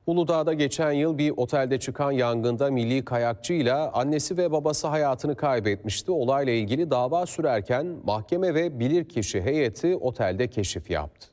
Uludağ'da geçen yıl bir otelde çıkan yangında milli kayakçıyla annesi ve babası hayatını kaybetmişti. Olayla ilgili dava sürerken mahkeme ve bilirkişi heyeti otelde keşif yaptı.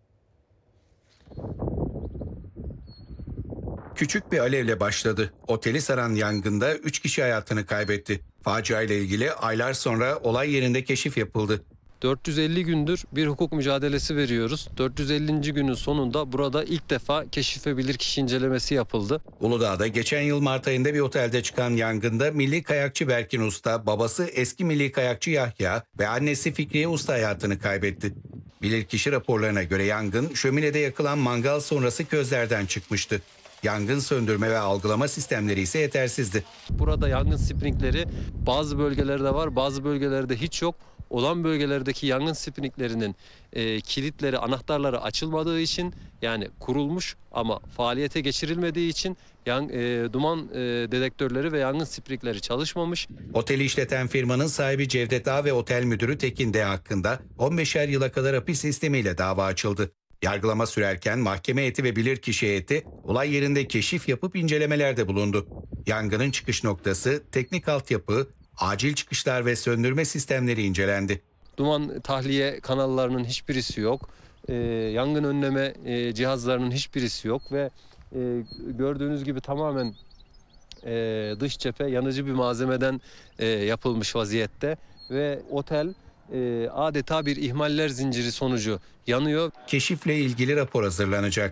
Küçük bir alevle başladı. Oteli saran yangında 3 kişi hayatını kaybetti. Facia ile ilgili aylar sonra olay yerinde keşif yapıldı. 450 gündür bir hukuk mücadelesi veriyoruz. 450. günün sonunda burada ilk defa keşif ve bilirkişi incelemesi yapıldı. Uludağ'da geçen yıl Mart ayında bir otelde çıkan yangında milli kayakçı Berkin Usta, babası eski milli kayakçı Yahya ve annesi Fikriye Usta hayatını kaybetti. Bilirkişi raporlarına göre yangın şöminede yakılan mangal sonrası közlerden çıkmıştı. Yangın söndürme ve algılama sistemleri ise yetersizdi. Burada yangın sprinkleri bazı bölgelerde var, bazı bölgelerde hiç yok. Olan bölgelerdeki yangın sprinklerinin kilitleri, anahtarları açılmadığı için, yani kurulmuş ama faaliyete geçirilmediği için duman dedektörleri ve yangın sprinkleri çalışmamış. Oteli işleten firmanın sahibi Cevdet A ve otel müdürü Tekin D hakkında 15'er yıla kadar hapis sistemiyle dava açıldı. Yargılama sürerken mahkeme heyeti ve bilirkişi heyeti olay yerinde keşif yapıp incelemelerde bulundu. Yangının çıkış noktası, teknik altyapı, acil çıkışlar ve söndürme sistemleri incelendi. Duman tahliye kanallarının hiçbirisi yok. Yangın önleme cihazlarının hiçbirisi yok ve gördüğünüz gibi tamamen dış cephe yanıcı bir malzemeden yapılmış vaziyette ve otel adeta bir ihmaller zinciri sonucu yanıyor. Keşifle ilgili rapor hazırlanacak.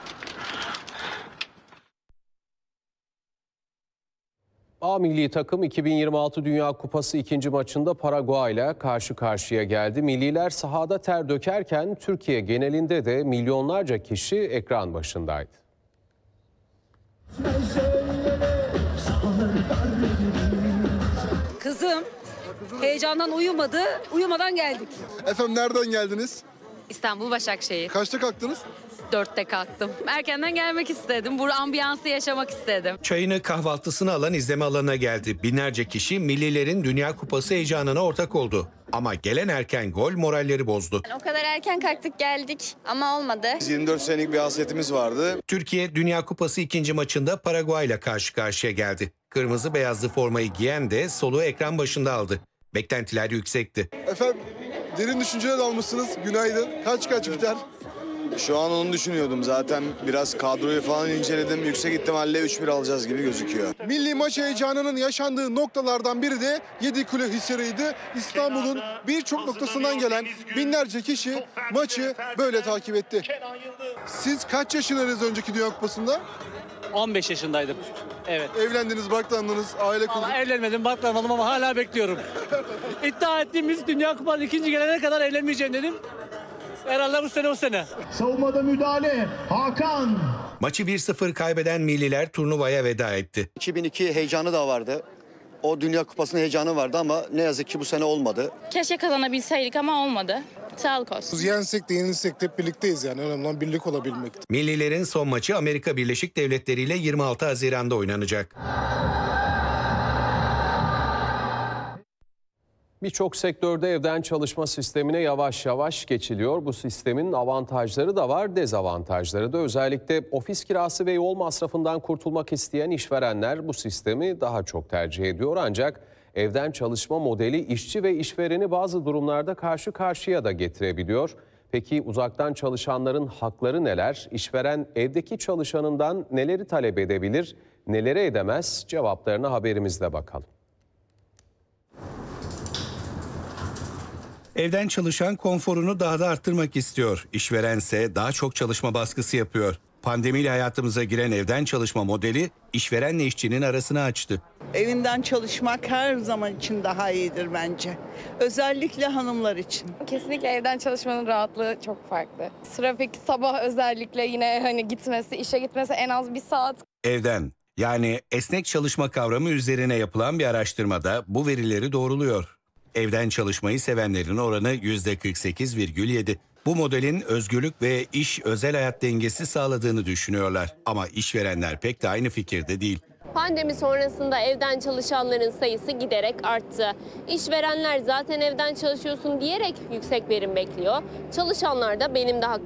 A milli takım 2026 Dünya Kupası ikinci maçında Paraguay ile karşı karşıya geldi. Milliler sahada ter dökerken Türkiye genelinde de milyonlarca kişi ekran başındaydı. Kızım heyecandan uyumadı, uyumadan geldik. Efendim nereden geldiniz? İstanbul Başakşehir. Kaçta kalktınız? 4'te kalktım. Erkenden gelmek istedim. Bu ambiyansı yaşamak istedim. Çayını, kahvaltısını alan izleme alanına geldi. Binlerce kişi millilerin Dünya Kupası heyecanına ortak oldu. Ama gelen erken gol moralleri bozdu. O kadar erken kalktık geldik ama olmadı. 24 senelik bir hasretimiz vardı. Türkiye Dünya Kupası ikinci maçında Paraguay ile karşı karşıya geldi. Kırmızı beyazlı formayı giyen de soluğu ekran başında aldı. Beklentiler yüksekti. Efendim derin düşünceye dalmışsınız. Günaydın. Kaç biter? Şu an onu düşünüyordum. Zaten biraz kadroyu falan inceledim. Yüksek ihtimalle 3-1 alacağız gibi gözüküyor. Milli maç heyecanının yaşandığı noktalardan biri de Yedikule Hisarı'ydı. İstanbul'un birçok noktasından gelen binlerce kişi maçı böyle takip etti. Siz kaç yaşındaydınız önceki Dünya Kupası'nda? 15 yaşındaydım. Evet. Evlendiniz, barklandınız, aile kurdunuz. Ama evlenmedim, barklanmadım ama hala bekliyorum. İddia ettiğimiz Dünya Kupası ikinci gelene kadar evlenmeyeceğim dedim. Herhalde bu sene o sene. Savunmada müdahale. Hakan. Maçı 1-0 kaybeden milliler turnuvaya veda etti. 2002 heyecanı da vardı. O Dünya Kupası'nın heyecanı vardı ama ne yazık ki bu sene olmadı. Keşke kazanabilseydik ama olmadı. Sağlık olsun. Yensek de yenilsek de hep birlikteyiz yani. Önemli olan birlik olabilmekti. Millilerin son maçı Amerika Birleşik Devletleri ile 26 Haziran'da oynanacak. Birçok sektörde evden çalışma sistemine yavaş yavaş geçiliyor. Bu sistemin avantajları da var, dezavantajları da. Özellikle ofis kirası ve yol masrafından kurtulmak isteyen işverenler bu sistemi daha çok tercih ediyor. Ancak evden çalışma modeli işçi ve işvereni bazı durumlarda karşı karşıya da getirebiliyor. Peki uzaktan çalışanların hakları neler? İşveren evdeki çalışanından neleri talep edebilir, neleri edemez? Cevaplarına haberimizle bakalım. Evden çalışan konforunu daha da arttırmak istiyor. İşverense daha çok çalışma baskısı yapıyor. Pandemiyle hayatımıza giren evden çalışma modeli işverenle işçinin arasını açtı. Evinden çalışmak her zaman için daha iyidir bence. Özellikle hanımlar için. Kesinlikle evden çalışmanın rahatlığı çok farklı. Trafik sabah özellikle yine gitmesi, işe gitmesi en az bir saat. Evden, yani esnek çalışma kavramı üzerine yapılan bir araştırmada bu verileri doğruluyor. Evden çalışmayı sevenlerin oranı %48,7. Bu modelin özgürlük ve iş özel hayat dengesi sağladığını düşünüyorlar. Ama işverenler pek de aynı fikirde değil. Pandemi sonrasında evden çalışanların sayısı giderek arttı. İşverenler zaten evden çalışıyorsun diyerek yüksek verim bekliyor. Çalışanlar da benim de hakkım